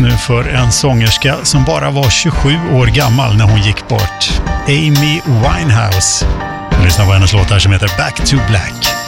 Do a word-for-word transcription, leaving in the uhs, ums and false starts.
nu för en sångerska som bara var tjugosju år gammal när hon gick bort. Amy Winehouse. Vi lyssnar på hennes låt här som heter Back to Black.